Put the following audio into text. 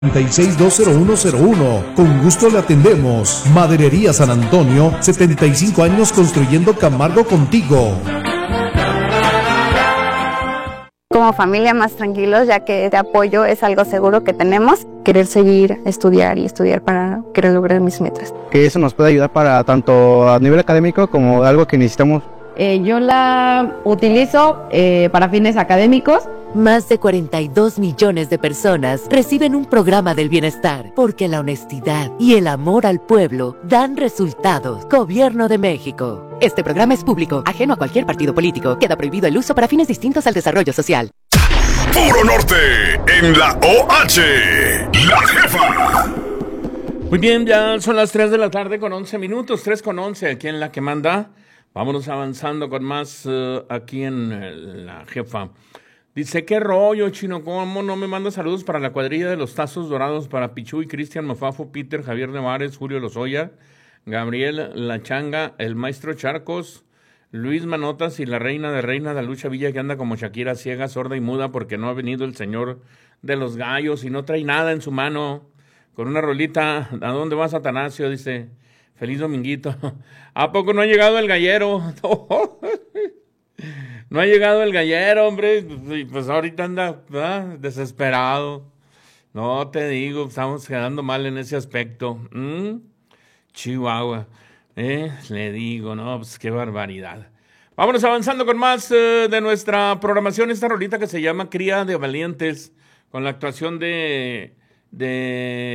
36-20101. Con gusto le atendemos. Maderería San Antonio, 75 años construyendo Camargo contigo. Como familia más tranquilos, ya que este apoyo es algo seguro que tenemos. Querer seguir estudiar para querer lograr mis metas. Que eso nos puede ayudar para tanto a nivel académico como algo que necesitamos. Yo la utilizo para fines académicos. Más de 42 millones de personas reciben un programa del bienestar porque la honestidad y el amor al pueblo dan resultados. Gobierno de México. Este programa es público, ajeno a cualquier partido político. Queda prohibido el uso para fines distintos al desarrollo social. Puro Norte en la OH, La Jefa. Muy bien, ya son las 3 de la tarde con 11 minutos, 3:11 aquí en La que manda. Vámonos avanzando con más aquí en La Jefa. Dice, ¿qué rollo, Chino? ¿Cómo no me manda saludos para la cuadrilla de los Tazos Dorados? Para Pichuy, Cristian Mofafo, Peter, Javier Nevares, Julio Lozoya, Gabriel La Changa, el Maestro Charcos, Luis Manotas y la reina de la Lucha Villa, que anda como Shakira, ciega, sorda y muda porque no ha venido el señor de los gallos y no trae nada en su mano. Con una rolita, ¿a dónde vas, Atanasio? Dice, feliz dominguito. ¿A poco no ha llegado el gallero? No ha llegado el gallero, hombre. Pues ahorita anda desesperado. No te digo, estamos quedando mal en ese aspecto. Chihuahua. Le digo, no, pues qué barbaridad. Vámonos avanzando con más de nuestra programación. Esta rolita que se llama Cría de Valientes, con la actuación de